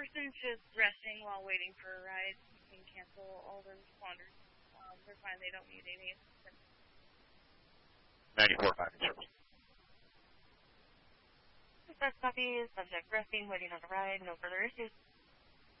person's just resting while waiting for a ride. You can cancel all the responders. They're fine. They don't need any assistance. 94 5 service. First copy, subject resting, waiting on a ride, no further issues.